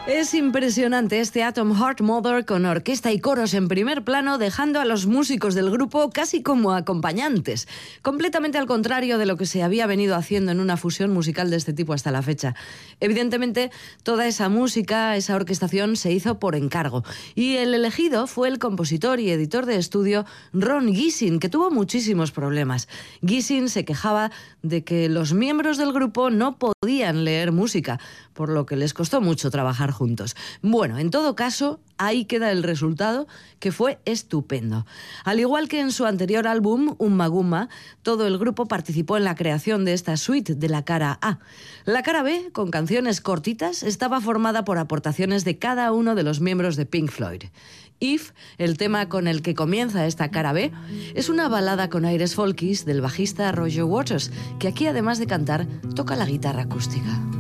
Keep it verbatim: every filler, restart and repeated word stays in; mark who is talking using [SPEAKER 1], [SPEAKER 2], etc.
[SPEAKER 1] Es impresionante este Atom Heart Mother con orquesta y coros en primer plano, dejando a los músicos del grupo casi como acompañantes, completamente al contrario de lo que se había venido haciendo en una fusión musical de este tipo hasta la fecha. Evidentemente, toda esa música, esa orquestación se hizo por encargo, y el elegido fue el compositor y editor de estudio Ron Geesin, que tuvo muchísimos problemas. Geesin se quejaba de que los miembros del grupo no podían leer música, por lo que les costó mucho trabajar juntos. Bueno, en todo caso, ahí queda el resultado, que fue estupendo. Al igual que en su anterior álbum, Ummagumma, todo el grupo participó en la creación de esta suite de la cara A. La cara B, con canciones cortitas, estaba formada por aportaciones de cada uno de los miembros de Pink Floyd. If, el tema con el que comienza esta cara B, es una balada con aires folkis del bajista Roger Waters, que aquí, además de cantar, toca la guitarra acústica.